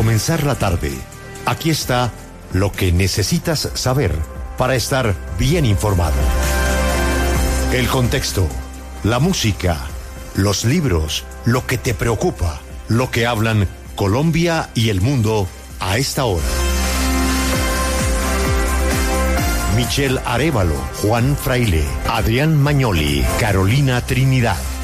comenzar la tarde, aquí está lo que necesitas saber para estar bien informado. El contexto, la música, los libros, lo que te preocupa, lo que hablan Colombia y el mundo a esta hora. Michelle Arévalo, Juan Fraile, Adrián Magnoli, Carolina Trinidad.